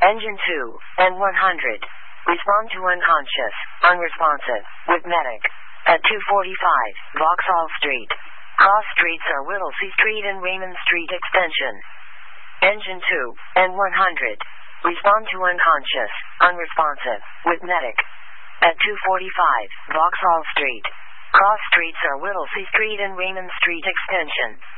Engine 2, N100. Respond to unconscious, unresponsive, with medic. At 245, Vauxhall Street. Cross streets are Whittlesey Street and Raymond Street Extension. Engine 2, N100. Respond to unconscious, unresponsive, with medic. At 245, Vauxhall Street. Cross streets are Whittlesey Street and Raymond Street Extension.